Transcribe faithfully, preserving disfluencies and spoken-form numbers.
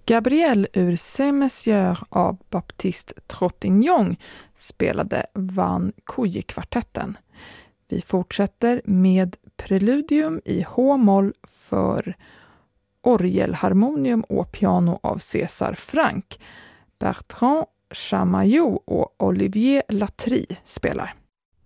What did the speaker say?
Gabriel ur Ces Messieurs av Baptiste Trottignon spelade Van Kuyi-kvartetten. Vi fortsätter med preludium i H-moll för orgelharmonium och piano av César Franck. Bertrand Chamayou och Olivier Latry spelar.